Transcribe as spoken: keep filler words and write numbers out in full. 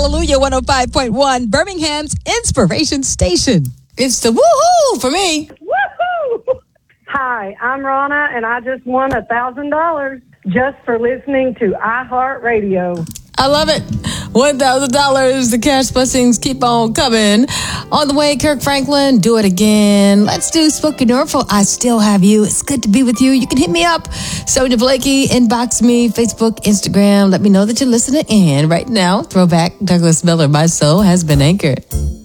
Hallelujah one oh five point one, Birmingham's Inspiration Station. It's the woohoo for me. Woohoo! Hi, I'm Ronna, and I just won a thousand dollars just for listening to iHeartRadio. I love it. one thousand dollars. The cash blessings keep on coming. On the way, Kirk Franklin, Do It Again. Let's do Spoken Oracle. I Still Have You. It's good to be with you. You can hit me up. Sonia Blakey, inbox me, Facebook, Instagram. Let me know that you're listening. And right now, throwback Douglas Miller, My Soul Has Been Anchored.